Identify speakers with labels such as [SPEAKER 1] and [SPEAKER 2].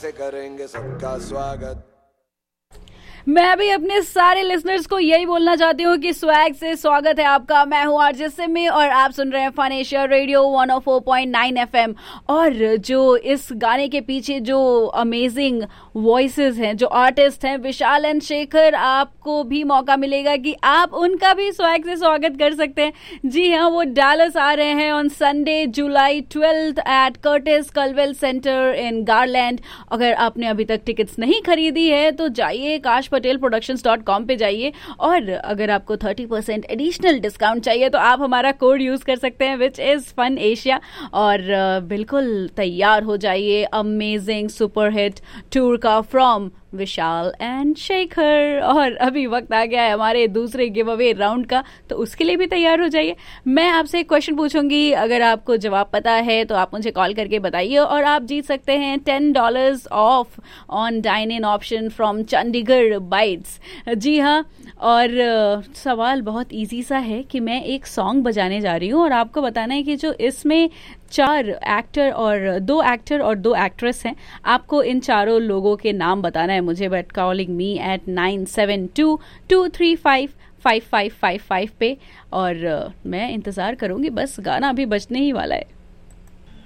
[SPEAKER 1] से करेंगे सबका स्वागत।
[SPEAKER 2] मैं भी अपने सारे लिसनर्स को यही बोलना चाहती हूँ कि स्वैग से स्वागत है आपका। मैं हूँ आरजे सिमी और आप सुन रहे हैं फन एशिया रेडियो 104.9 एफएम। और जो इस गाने के पीछे जो अमेजिंग वॉइसेस हैं, जो आर्टिस्ट हैं विशाल एंड शेखर, आपको भी मौका मिलेगा कि आप उनका भी स्वैग से स्वागत कर सकते हैं। जी हाँ, वो डालस आ रहे हैं on Sunday July 12 eight Curtis कल्वेल centre in garland. अगर आपने अभी तक टिकट्स नहीं खरीदी है तो जाइए kashpatelproductions.com पे जाइए, और अगर आपको 30% एडिशनल डिस्काउंट चाहिए तो आप हमारा कोड यूज कर सकते हैं विच इज फन एशिया। और बिल्कुल तैयार हो जाइए अमेजिंग सुपर हिट टूर का फ्रॉम विशाल एंड शेखर। और अभी वक्त आ गया है हमारे दूसरे गिव अवे राउंड का, तो उसके लिए भी तैयार हो जाइए। मैं आपसे एक क्वेश्चन पूछूंगी, अगर आपको जवाब पता है तो आप मुझे कॉल करके बताइए और आप जीत सकते हैं $10 of on dine in option from Chandigarh bytes. जी हाँ, और सवाल बहुत इजी सा है कि मैं एक सॉन्ग बजाने जा रही हूँ और आपको बताना है कि जो इसमें 4 एक्टर और 2 एक्टर और 2 एक्ट्रेस हैं, आपको इन चारों लोगों के नाम बताना है मुझे, बट कॉलिंग मी एट 9722355555 पे। और मैं इंतज़ार करूँगी, बस गाना अभी बजने ही वाला है।